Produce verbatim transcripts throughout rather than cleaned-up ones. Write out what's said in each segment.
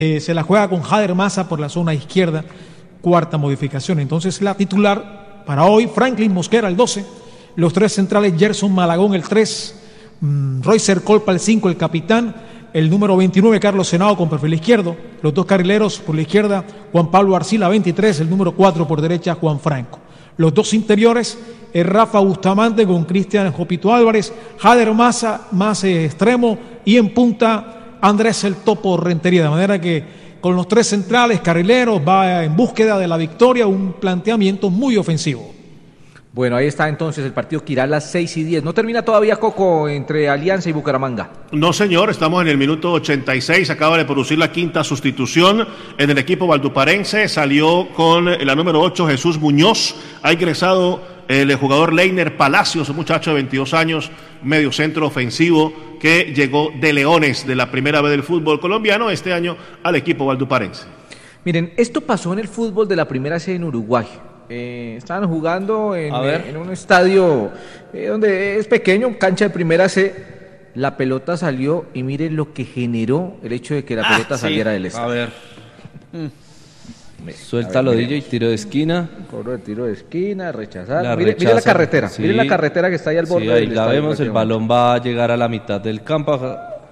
Eh, se la juega con Jader Maza por la zona izquierda, cuarta modificación. Entonces la titular para hoy, Franklin Mosquera el doce, los tres centrales, Gerson Malagón el tres, mmm, Roycer Colpa el cinco, el capitán, el número veintinueve, Carlos Senado con perfil izquierdo, los dos carrileros por la izquierda, Juan Pablo Arcila veintitrés, el número cuatro por derecha, Juan Franco. Los dos interiores, el Rafa Bustamante con Cristian Jopito Álvarez, Jader Maza más eh, extremo, y en punta Andrés el Topo Rentería, de manera que con los tres centrales, carrileros, va en búsqueda de la victoria, un planteamiento muy ofensivo. Bueno, ahí está entonces el partido que irá a las seis y diez. ¿No termina todavía, Coco, entre Alianza y Bucaramanga? No, señor, estamos en el minuto ochenta y seis, acaba de producir la quinta sustitución en el equipo valduparense, salió con la número ocho, Jesús Muñoz, ha ingresado el jugador Leiner Palacios, un muchacho de veintidós años, medio centro ofensivo, que llegó de Leones, de la primera vez del fútbol colombiano, este año al equipo valduparense. Miren, esto pasó en el fútbol de la primera C en Uruguay. Eh, estaban jugando en, eh, en un estadio eh, donde es pequeño, cancha de primera C. La pelota salió y miren lo que generó el hecho de que la ah, pelota sí. saliera del estadio. A ver. Mm. Suéltalo, D J, y tiro de esquina. Cobro de tiro de esquina, rechazar. Mire, mire la carretera, sí. Mire la carretera que está ahí al borde. Sí, ahí la vemos, el balón va a llegar a la mitad del campo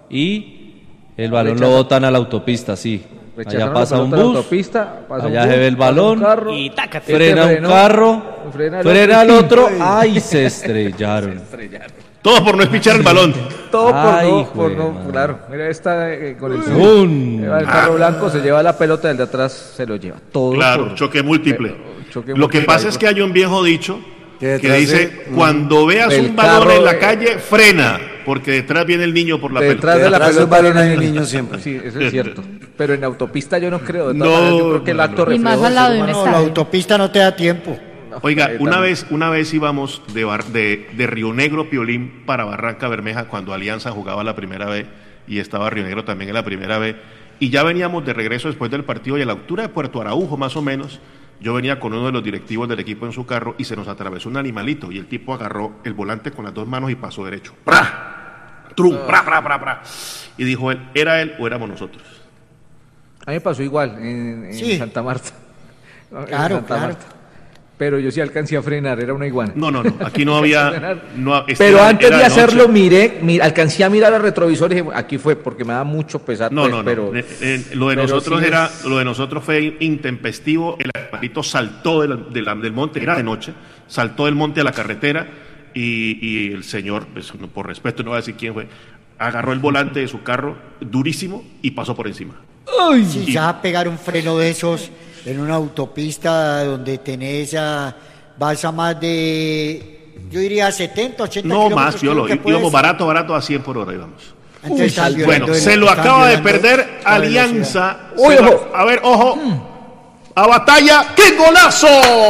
y el balón Rechaza. lo botan a la autopista, sí. Allá pasa un bus, autopista, pasa allá un bus, se ve el balón, carro, y tácate, frena un carro, frena, frena el otro, otro ¡ay! Se estrellaron. se estrellaron. Todo por no espichar el balón. Todo por no, por no, claro. Mira, esta eh, con el, el, el carro blanco se lleva la pelota, del de atrás se lo lleva. Todo claro, por, choque múltiple. Pero, choque lo múltiple que pasa por... es que hay un viejo dicho que, que dice, de, cuando veas un balón carro, en la calle, frena, porque detrás viene el niño por la pelota. Detrás de la pelota balón hay un niño siempre. Sí, eso es cierto. Pero en autopista yo no creo. De no, maneras, yo creo que el acto y más al lado de un no, la autopista no te da tiempo. Oiga, una vez, una vez íbamos de, Bar, de, de Río Negro, Piolín, para Barranca Bermeja, cuando Alianza jugaba la primera vez, y estaba Río Negro también en la primera vez, y ya veníamos de regreso después del partido, y a la altura de Puerto Araujo, más o menos, yo venía con uno de los directivos del equipo en su carro, y se nos atravesó un animalito, y el tipo agarró el volante con las dos manos y pasó derecho. ¡Pra! ¡Trum! ¡Pra, pra, pra, pra! Y dijo él, ¿era él o éramos nosotros? A mí me pasó igual, en, en sí. Santa Marta. Claro, en Santa claro. Marta. Pero yo sí alcancé a frenar, era una iguana. No, no, no, aquí no había... No, este pero era, antes era de hacerlo, noche. miré, miré, alcancé a mirar al retrovisor y dije, aquí fue, porque me da mucho pesar. No, pues, no, no, pero, eh, eh, lo de nosotros sí era, es... lo de nosotros fue intempestivo, el animalito saltó de la, de la, del monte, era de noche, saltó del monte a la carretera y, y el señor, pues, no, por respeto no voy a decir quién fue, agarró el volante de su carro durísimo y pasó por encima. Uy, si y... ya pegar un freno de esos en una autopista donde tenés a... vas a más de, yo diría setenta, ochenta no kilómetros. No más, Piolo, íbamos barato, barato a cien por hora íbamos. Entonces, Uy, bueno, se lo acaba de perder Alianza. Uy, lo, a ver, ojo, hmm. a batalla, ¡qué golazo!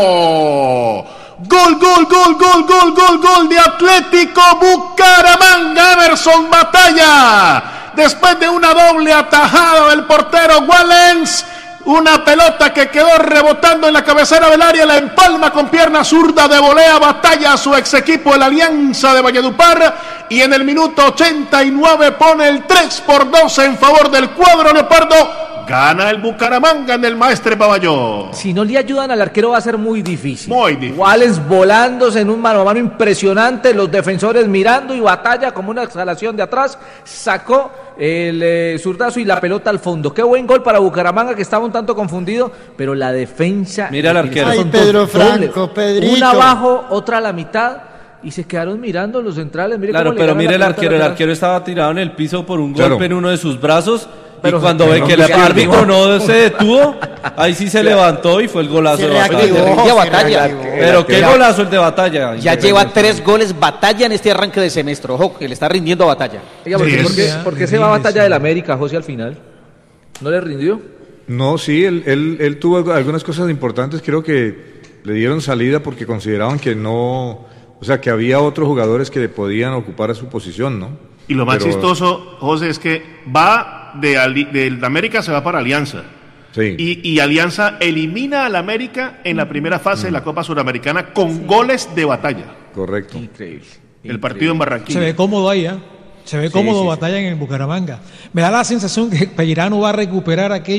Gol, gol, gol, gol, gol, gol, gol de Atlético Bucaramanga, Emerson Batalla. Después de una doble atajada del portero Wallens, una pelota que quedó rebotando en la cabecera del área, la empalma con pierna zurda de volea Batalla a su ex equipo, el Alianza de Valledupar, y en el minuto ochenta y nueve pone el tres por dos en favor del cuadro leopardo. Gana el Bucaramanga en el Maestre Paballó. Si no le ayudan al arquero va a ser muy difícil. Muy difícil. Wallens volándose en un mano a mano impresionante, los defensores mirando y Batalla como una exhalación de atrás, sacó el eh, zurdazo y la pelota al fondo. Qué buen gol para Bucaramanga, que estaba un tanto confundido, pero la defensa... Mira el arquero. Ay, Pedro Franco, Pedrito. Una abajo, otra a la mitad, y se quedaron mirando los centrales. Mire claro, cómo pero mire el arquero, el atrás. arquero estaba tirado en el piso por un Claro. golpe en uno de sus brazos. Pero y cuando se- ve pero que no el se árbitro reactivó. no se detuvo, ahí sí se levantó y fue el golazo Se de Batalla. reactivó, Rinde se Batalla. reactivó. Pero qué golazo el de Batalla. Ya lleva tres goles Batalla en este arranque de semestre. Ojo, que le está rindiendo a Batalla. Oiga, ¿por, qué, Sí, por qué- es- por qué se va a Batalla del América, José, al final? ¿No le rindió? No, sí, él, él, él tuvo algunas cosas importantes, creo que le dieron salida porque consideraban que no, o sea, que había otros jugadores que podían ocupar a su posición, ¿no? Y lo más Pero- chistoso, José, es que va de, Ali- del América, se va para Alianza. Sí. Y, y Alianza elimina al América en la primera fase de la Copa Suramericana con goles de Batalla. Correcto. Increíble. El partido en Se Barranquilla. ve cómodo ahí, ¿eh? Se ve cómodo sí, sí. Batalla en el Bucaramanga. Me da la sensación que Pellerano va a recuperar aquello